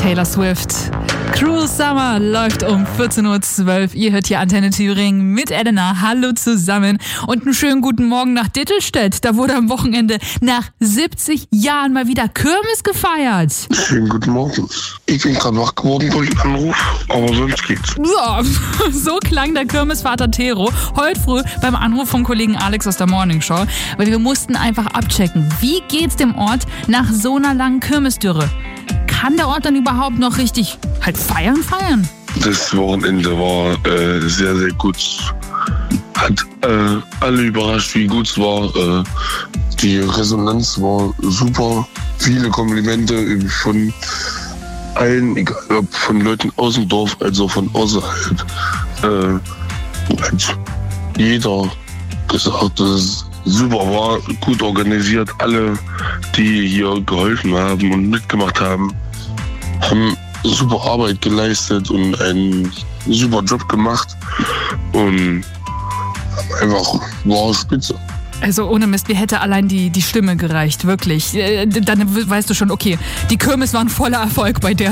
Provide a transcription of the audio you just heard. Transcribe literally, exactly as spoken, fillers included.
Taylor Swift. Cruel Summer läuft um vierzehn Uhr zwölf. Ihr hört hier Antenne Thüringen mit Elena. Hallo zusammen und einen schönen guten Morgen nach Dittelstedt. Da wurde am Wochenende nach siebzig Jahren mal wieder Kirmes gefeiert. Schönen guten Morgen. Ich bin gerade wach geworden durch den Anruf, aber sonst geht's. Ja, so klang der Kirmesvater Tero heute früh beim Anruf vom Kollegen Alex aus der Morningshow. Weil wir mussten einfach abchecken, wie geht's dem Ort nach so einer langen Kirmesdürre? Kann der Ort dann überhaupt noch richtig halt feiern, feiern? Das Wochenende war äh, sehr, sehr gut. Hat äh, alle überrascht, wie gut es war. Äh, die Resonanz war super. Viele Komplimente von allen, egal ob von Leuten aus dem Dorf als auch von außerhalb. Äh, hat jeder gesagt, dass es super war, gut organisiert. Alle, die hier geholfen haben und mitgemacht haben, haben super Arbeit geleistet und einen super Job gemacht und einfach war spitze. Also ohne Mist, mir hätte allein die, die Stimme gereicht, wirklich. Dann weißt du schon, okay, die Kirmes war ein voller Erfolg bei der.